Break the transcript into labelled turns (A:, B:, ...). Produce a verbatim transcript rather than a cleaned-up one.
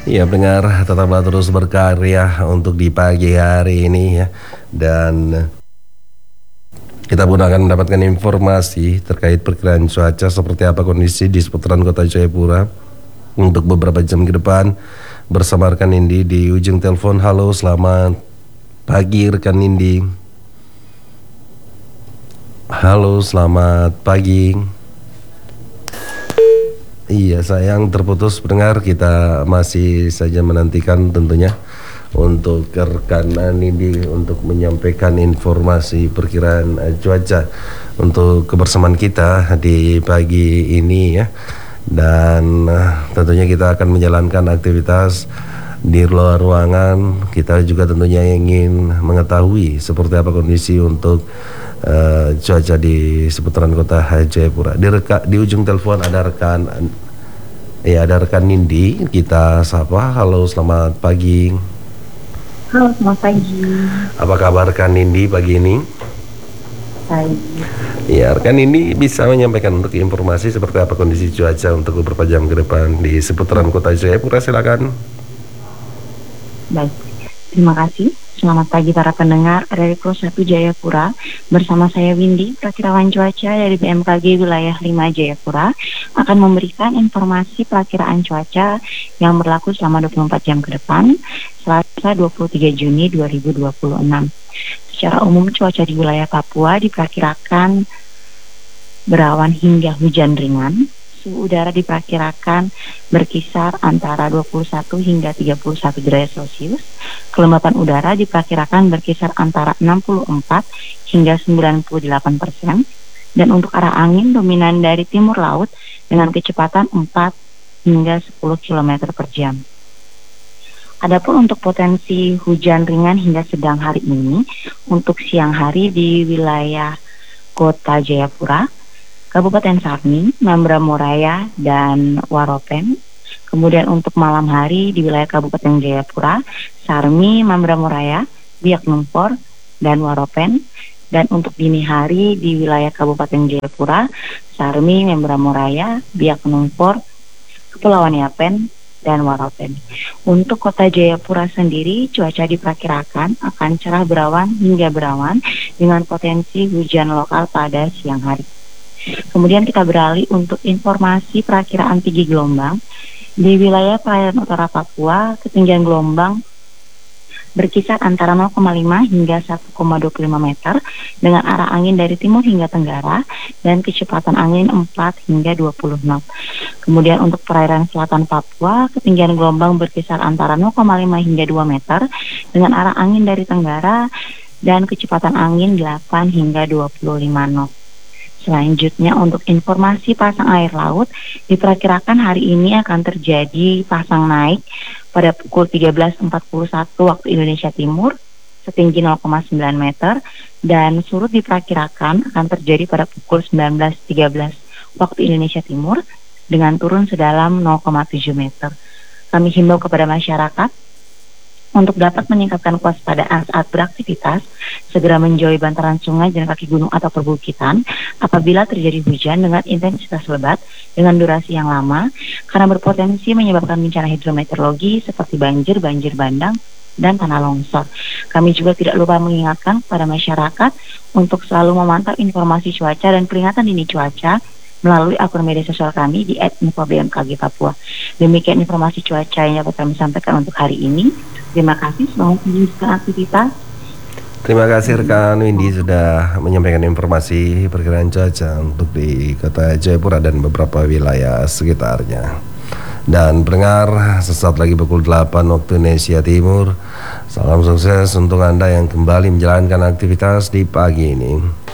A: Iya pendengar, tetaplah terus berkarya untuk di pagi hari ini ya. Dan kita pun akan mendapatkan informasi terkait perkiraan cuaca seperti apa kondisi di seputaran kota Jayapura untuk beberapa jam ke depan bersama rekan Nindi di ujung telepon. Halo, selamat pagi rekan Nindi. Halo, selamat pagi. Iya sayang, terputus pendengar. Kita masih saja menantikan tentunya untuk rekan Nindi untuk menyampaikan informasi perkiraan uh, cuaca untuk kebersamaan kita di pagi ini ya. Dan uh, tentunya kita akan menjalankan aktivitas di luar ruangan. Kita juga tentunya ingin mengetahui seperti apa kondisi untuk uh, cuaca di seputaran kota Jayapura. Di, reka, di ujung telepon ada rekan, ya ada rekan Nindi. Kita sapa. Halo, selamat pagi.
B: Halo, selamat pagi.
A: Apa kabar rekan Nindi pagi ini?
B: Baik.
A: Ya, rekan Nindi bisa menyampaikan untuk informasi seperti apa kondisi cuaca untuk beberapa jam ke depan di seputaran kota Jayapura. Silakan.
B: Baik, terima kasih. Selamat pagi para pendengar dari Pro satu Jayapura. Bersama saya Windy, perakirawan cuaca dari B M K G wilayah lima Jayapura, akan memberikan informasi perakiraan cuaca yang berlaku selama dua puluh empat jam ke depan, Selasa dua puluh tiga Juni dua ribu dua puluh enam. Secara umum cuaca di wilayah Papua diperkirakan berawan hingga hujan ringan. Suhu udara diperkirakan berkisar antara dua puluh satu hingga tiga puluh satu derajat Celcius. Kelembapan udara diperkirakan berkisar antara enam puluh empat hingga sembilan puluh delapan persen. Dan untuk arah angin dominan dari timur laut dengan kecepatan empat hingga sepuluh kilometer per jam. Adapun untuk potensi hujan ringan hingga sedang hari ini, untuk siang hari di wilayah kota Jayapura, Kabupaten Sarni, Membramoraya, dan Waropen. Kemudian untuk malam hari di wilayah Kabupaten Jayapura, Sarmi, Membramoraya, Biak Numfor, dan Waropen. Dan untuk dini hari di wilayah Kabupaten Jayapura, Sarmi, Membramoraya, Biak Numfor, Kepulauan Yapen, dan Waropen. Untuk kota Jayapura sendiri, cuaca diperkirakan akan cerah berawan hingga berawan dengan potensi hujan lokal pada siang hari. Kemudian kita beralih untuk informasi perakiraan tinggi gelombang. Di wilayah perairan utara Papua, ketinggian gelombang berkisar antara nol koma lima hingga satu koma dua puluh lima meter dengan arah angin dari timur hingga tenggara dan kecepatan angin empat hingga dua puluh knot. Kemudian untuk perairan selatan Papua, ketinggian gelombang berkisar antara nol koma lima hingga dua meter dengan arah angin dari tenggara dan kecepatan angin delapan hingga dua puluh lima knot. Selanjutnya untuk informasi pasang air laut, diperkirakan hari ini akan terjadi pasang naik pada pukul tiga belas empat puluh satu waktu Indonesia Timur setinggi nol koma sembilan meter dan surut diperkirakan akan terjadi pada pukul sembilan belas tiga belas waktu Indonesia Timur dengan turun sedalam nol koma tujuh meter. Kami himbau kepada masyarakat untuk dapat meningkatkan kewaspadaan saat beraktivitas, segera menjauhi bantaran sungai, jalan kaki gunung atau perbukitan apabila terjadi hujan dengan intensitas lebat dengan durasi yang lama karena berpotensi menyebabkan bencana hidrometeorologi seperti banjir, banjir bandang, dan tanah longsor. Kami juga tidak lupa mengingatkan kepada masyarakat untuk selalu memantau informasi cuaca dan peringatan dini cuaca melalui akun media sosial kami di et info b m k g papua. Demikian informasi cuaca yang dapat kami sampaikan untuk hari ini. Terima kasih, selamat melanjutkan aktivitas.
A: Terima kasih rekan Windy sudah menyampaikan informasi perkiraan cuaca untuk di kota Jayapura dan beberapa wilayah sekitarnya. Dan pendengar, sesaat lagi pukul delapan waktu Indonesia Timur. Salam sukses untuk Anda yang kembali menjalankan aktivitas di pagi ini.